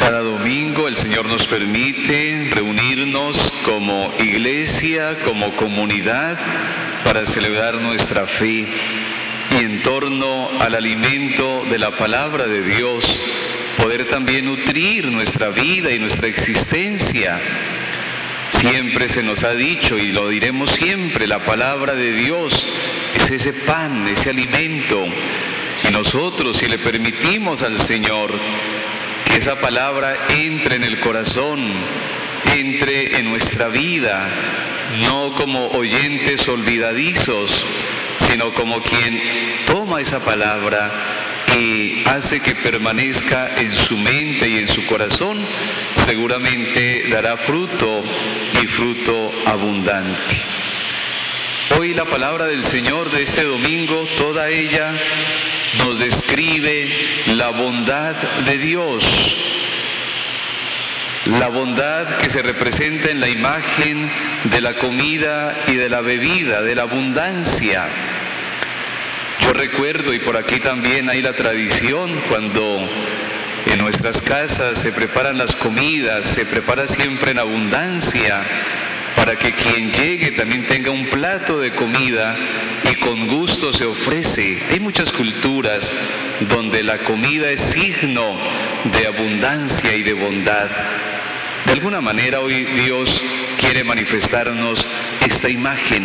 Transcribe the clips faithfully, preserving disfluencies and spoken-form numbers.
Cada domingo el Señor nos permite reunirnos como iglesia, como comunidad, para celebrar nuestra fe y en torno al alimento de la palabra de Dios, poder también nutrir nuestra vida y nuestra existencia. Siempre se nos ha dicho, y lo diremos siempre, la palabra de Dios es ese pan, ese alimento. Y nosotros, si le permitimos al Señor que esa palabra entre en el corazón, entre en nuestra vida, no como oyentes olvidadizos, sino como quien toma esa palabra y hace que permanezca en su mente y en su corazón, seguramente dará fruto y fruto abundante. Hoy la palabra del Señor de este domingo, toda ella nos describe la bondad de Dios, la bondad que se representa en la imagen de la comida y de la bebida, de la abundancia. Yo recuerdo, y por aquí también hay la tradición, cuando en nuestras casas se preparan las comidas, se prepara siempre en abundancia, para que quien llegue también tenga un plato de comida y con gusto se ofrece. Hay muchas culturas donde la comida es signo de abundancia y de bondad. De alguna manera hoy Dios quiere manifestarnos esta imagen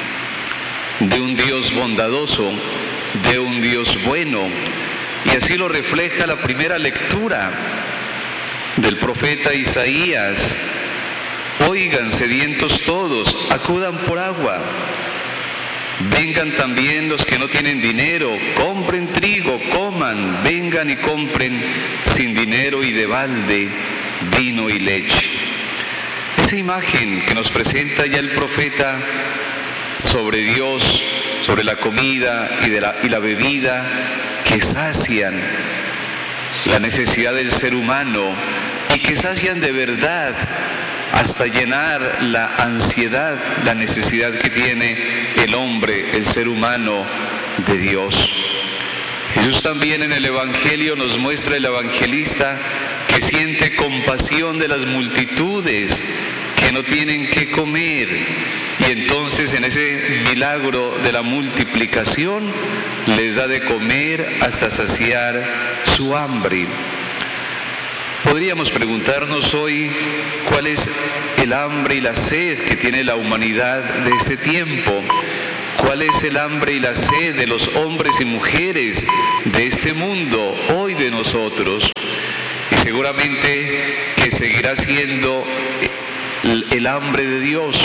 de un Dios bondadoso, de un Dios bueno, y así lo refleja la primera lectura del profeta Isaías. Oigan, sedientos todos, acudan por agua. Vengan también los que no tienen dinero, compren trigo, coman, vengan y compren sin dinero y de balde vino y leche. Esa imagen que nos presenta ya el profeta sobre Dios, sobre la comida y, de la, y la bebida que sacian la necesidad del ser humano y que sacian de verdad hasta llenar la ansiedad, la necesidad que tiene el hombre, el ser humano de Dios. Jesús también en el Evangelio nos muestra, el evangelista, que siente compasión de las multitudes que no tienen qué comer, y entonces en ese milagro de la multiplicación les da de comer hasta saciar su hambre. Podríamos preguntarnos hoy cuál es el hambre y la sed que tiene la humanidad de este tiempo, cuál es el hambre y la sed de los hombres y mujeres de este mundo, hoy de nosotros, y seguramente que seguirá siendo el, el hambre de Dios,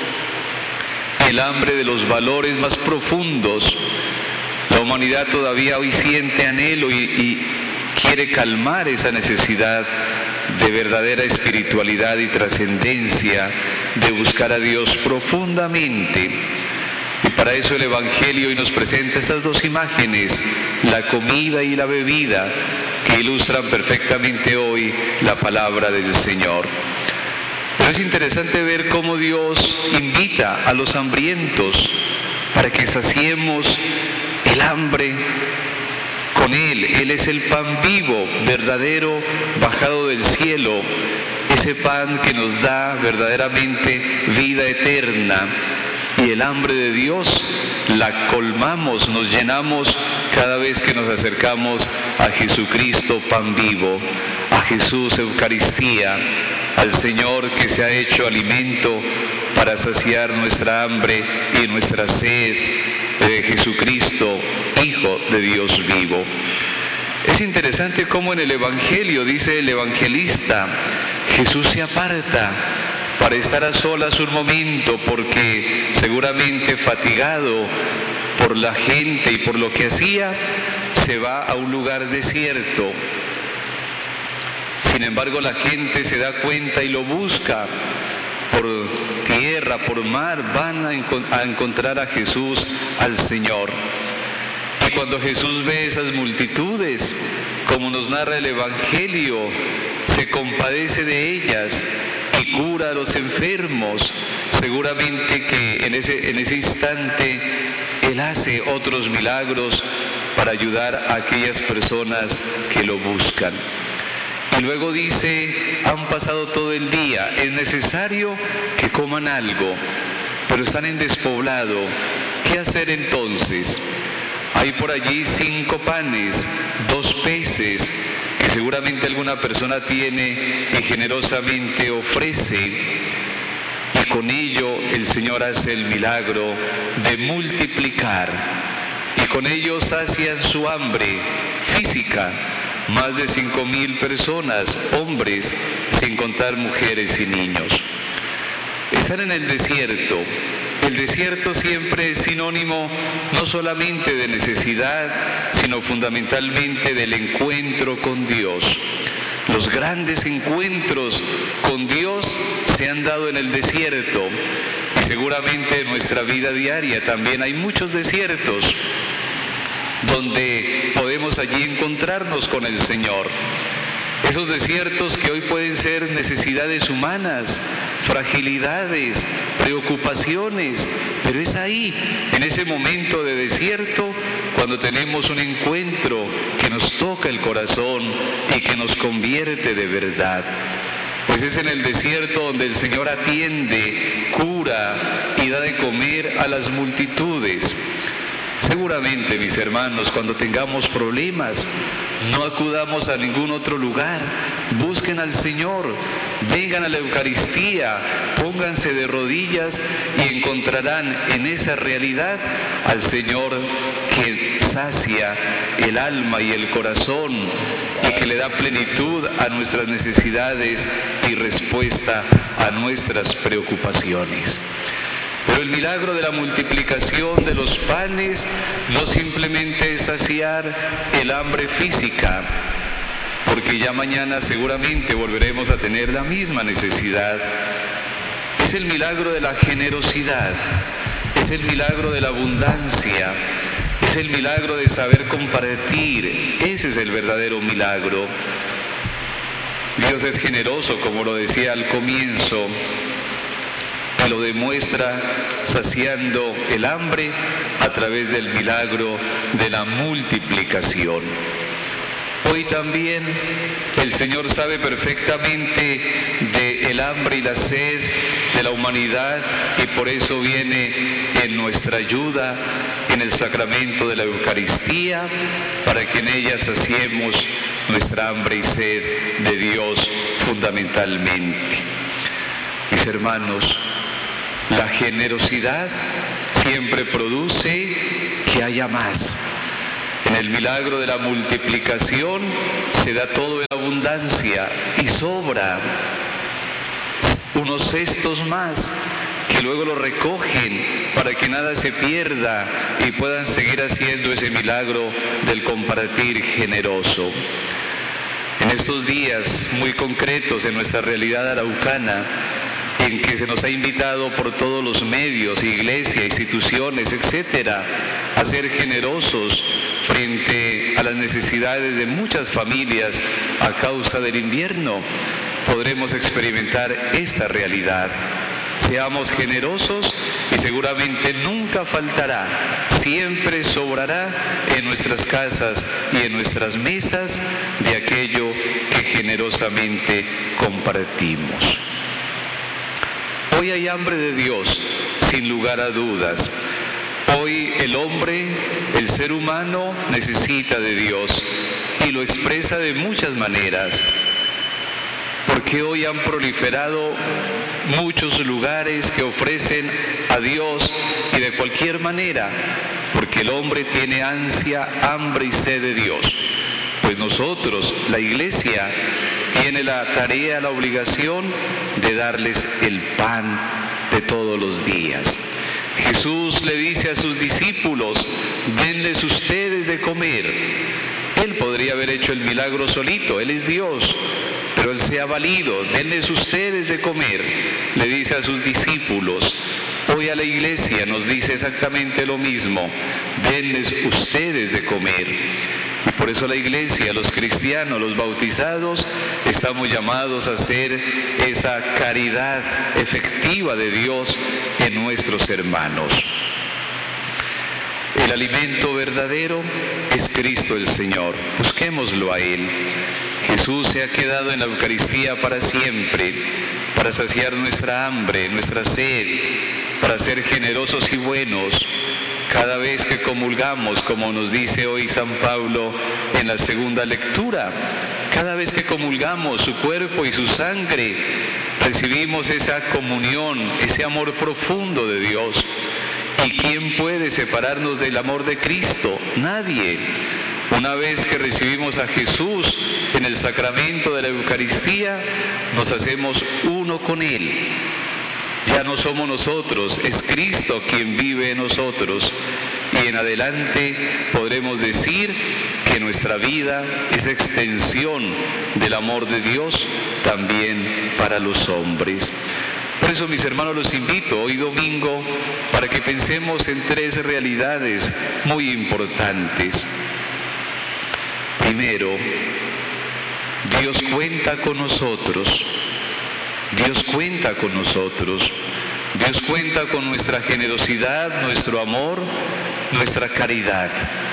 el hambre de los valores más profundos. La humanidad todavía hoy siente anhelo y, y quiere calmar esa necesidad de verdadera espiritualidad y trascendencia, de buscar a Dios profundamente. Y para eso el Evangelio hoy nos presenta estas dos imágenes, la comida y la bebida, que ilustran perfectamente hoy la palabra del Señor. Pero es interesante ver cómo Dios invita a los hambrientos para que saciemos el hambre con Él. Él es el pan vivo, verdadero, bajado del cielo, ese pan que nos da verdaderamente vida eterna. Y el hambre de Dios la colmamos, nos llenamos cada vez que nos acercamos a Jesucristo, pan vivo, a Jesús, Eucaristía, al Señor que se ha hecho alimento para saciar nuestra hambre y nuestra sed, de Jesucristo, Hijo de Dios vivo. Es interesante cómo en el Evangelio, dice el evangelista, Jesús se aparta para estar a solas un momento, porque seguramente fatigado por la gente y por lo que hacía, se va a un lugar desierto. Sin embargo, la gente se da cuenta y lo busca. Por tierra, por mar, van a, encont- a encontrar a Jesús, al Señor. Y cuando Jesús ve esas multitudes, como nos narra el Evangelio, se compadece de ellas y cura a los enfermos. Seguramente que en ese, en ese instante Él hace otros milagros para ayudar a aquellas personas que lo buscan. Y luego dice, han pasado todo el día, es necesario que coman algo, pero están en despoblado. ¿Qué hacer entonces? Hay por allí cinco panes, dos peces, que seguramente alguna persona tiene y generosamente ofrece. Y con ello el Señor hace el milagro de multiplicar. Y con ello sacian su hambre física. Más de cinco mil personas, hombres, sin contar mujeres y niños. Están en el desierto. El desierto siempre es sinónimo no solamente de necesidad, sino fundamentalmente del encuentro con Dios. Los grandes encuentros con Dios se han dado en el desierto. Y seguramente en nuestra vida diaria también hay muchos desiertos donde podemos allí encontrarnos con el Señor. Esos desiertos que hoy pueden ser necesidades humanas, fragilidades, preocupaciones, pero es ahí, en ese momento de desierto, cuando tenemos un encuentro que nos toca el corazón y que nos convierte de verdad. Pues es en el desierto donde el Señor atiende, cura y da de comer a las multitudes. Seguramente, mis hermanos, cuando tengamos problemas, no acudamos a ningún otro lugar. Busquen al Señor, vengan a la Eucaristía, pónganse de rodillas y encontrarán en esa realidad al Señor que sacia el alma y el corazón y que le da plenitud a nuestras necesidades y respuesta a nuestras preocupaciones. Pero el milagro de la multiplicación de los panes no simplemente es saciar el hambre física, porque ya mañana seguramente volveremos a tener la misma necesidad. Es el milagro de la generosidad, es el milagro de la abundancia, es el milagro de saber compartir. Ese es el verdadero milagro. Dios es generoso, como lo decía al comienzo, y lo demuestra saciando el hambre a través del milagro de la multiplicación. Hoy también el Señor sabe perfectamente del hambre y la sed de la humanidad y por eso viene en nuestra ayuda en el sacramento de la Eucaristía para que en ella saciemos nuestra hambre y sed de Dios fundamentalmente. Mis hermanos, la generosidad siempre produce que haya más. En el milagro de la multiplicación se da todo en abundancia y sobra. Unos cestos más que luego lo recogen para que nada se pierda y puedan seguir haciendo ese milagro del compartir generoso. En estos días muy concretos en nuestra realidad araucana, en que se nos ha invitado por todos los medios, iglesia, instituciones, etcétera, a ser generosos frente a las necesidades de muchas familias a causa del invierno, podremos experimentar esta realidad. Seamos generosos y seguramente nunca faltará, siempre sobrará en nuestras casas y en nuestras mesas de aquello que generosamente compartimos. Hoy hay hambre de Dios, sin lugar a dudas. Hoy el hombre, el ser humano, necesita de Dios y lo expresa de muchas maneras. Porque hoy han proliferado muchos lugares que ofrecen a Dios y de cualquier manera, porque el hombre tiene ansia, hambre y sed de Dios. Pues nosotros, la Iglesia, tiene la tarea, la obligación de darles el pan de todos los días. Jesús le dice a sus discípulos, denles ustedes de comer. Él podría haber hecho el milagro solito, Él es Dios, pero Él se ha valido, denles ustedes de comer, le dice a sus discípulos. Hoy a la Iglesia nos dice exactamente lo mismo, denles ustedes de comer. Y por eso la Iglesia, los cristianos, los bautizados, estamos llamados a hacer esa caridad efectiva de Dios en nuestros hermanos. El alimento verdadero es Cristo el Señor. Busquémoslo a Él. Jesús se ha quedado en la Eucaristía para siempre, para saciar nuestra hambre, nuestra sed, para ser generosos y buenos. Cada vez que comulgamos, como nos dice hoy San Pablo en la segunda lectura, cada vez que comulgamos su cuerpo y su sangre, recibimos esa comunión, ese amor profundo de Dios. ¿Y quién puede separarnos del amor de Cristo? Nadie. Una vez que recibimos a Jesús en el sacramento de la Eucaristía, nos hacemos uno con Él. Ya no somos nosotros, es Cristo quien vive en nosotros. Y en adelante podremos decir que nuestra vida es extensión del amor de Dios también para los hombres. Por eso, mis hermanos, los invito hoy domingo para que pensemos en tres realidades muy importantes. Primero, Dios cuenta con nosotros. Dios cuenta con nosotros. Dios cuenta con nuestra generosidad, nuestro amor, nuestra caridad.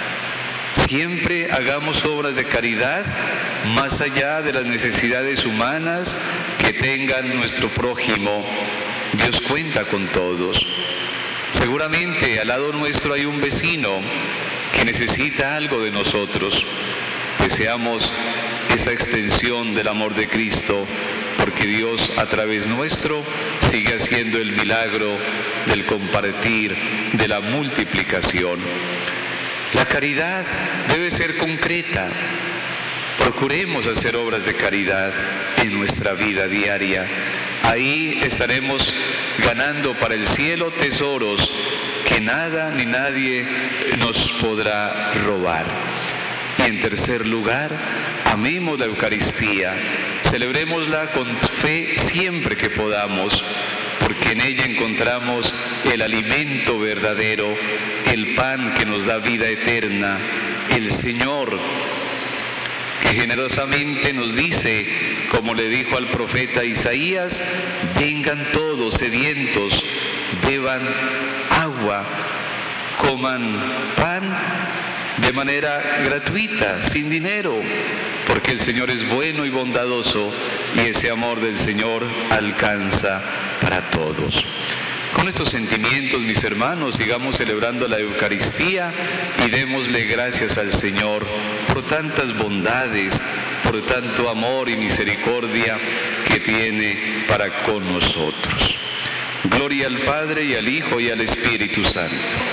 Siempre hagamos obras de caridad más allá de las necesidades humanas que tengan nuestro prójimo. Dios cuenta con todos. Seguramente al lado nuestro hay un vecino que necesita algo de nosotros. Deseamos esa extensión del amor de Cristo, porque Dios a través nuestro sigue haciendo el milagro del compartir, de la multiplicación. La caridad debe ser concreta. Procuremos hacer obras de caridad en nuestra vida diaria. Ahí estaremos ganando para el cielo tesoros que nada ni nadie nos podrá robar. Y en tercer lugar, amemos la Eucaristía. Celebrémosla con fe siempre que podamos, porque en ella encontramos el alimento verdadero, el pan que nos da vida eterna, el Señor que generosamente nos dice, como le dijo al profeta Isaías: vengan todos sedientos, beban agua, coman pan de manera gratuita, sin dinero, porque el Señor es bueno y bondadoso y ese amor del Señor alcanza para todos. Con estos sentimientos, mis hermanos, sigamos celebrando la Eucaristía y démosle gracias al Señor por tantas bondades, por tanto amor y misericordia que tiene para con nosotros. Gloria al Padre y al Hijo y al Espíritu Santo.